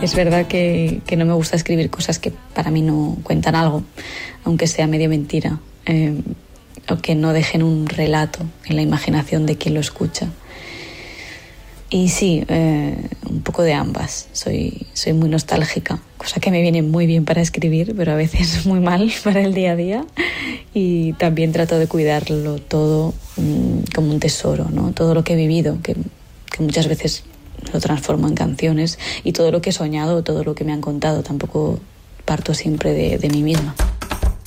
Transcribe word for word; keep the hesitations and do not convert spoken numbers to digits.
Es verdad que, que no me gusta escribir cosas que para mí no cuentan algo, aunque sea medio mentira, eh, o que no dejen un relato en la imaginación de quien lo escucha. Y sí, eh, un poco de ambas. Soy, soy muy nostálgica, cosa que me viene muy bien para escribir, pero a veces muy mal para el día a día. Y también trato de cuidarlo todo um, como un tesoro, ¿no? Todo lo que he vivido, que, que muchas veces lo transformo en canciones, y todo lo que he soñado, todo lo que me han contado, tampoco parto siempre de, de mí misma.